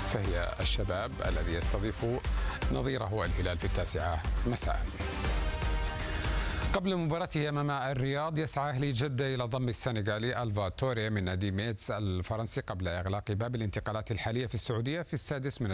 فهي الشباب الذي يستضيف نظيره الهلال في 9 مساء. قبل مباراته أمام الرياض يسعى أهلي جدة إلى ضم السنغالي ألفا توري من نادي ميتس الفرنسي قبل إغلاق باب الانتقالات الحالية في السعودية في 6